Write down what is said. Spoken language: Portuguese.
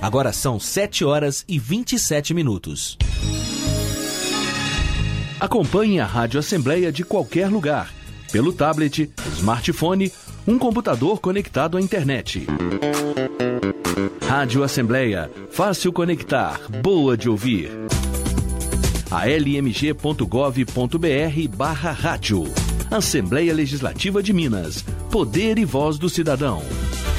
Agora são 7h27. Acompanhe a Rádio Assembleia de qualquer lugar, pelo tablet, smartphone, um computador conectado à internet. Rádio Assembleia, fácil conectar, boa de ouvir. almg.gov.br/rádio. Assembleia Legislativa de Minas. Poder e voz do cidadão.